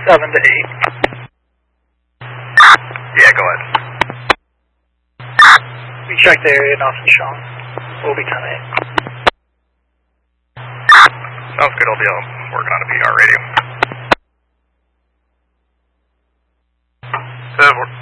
7 to 8. Yeah, go ahead. We checked the area, nothing shown. We'll be 10-8. Sounds good, I'll be working on a PR radio.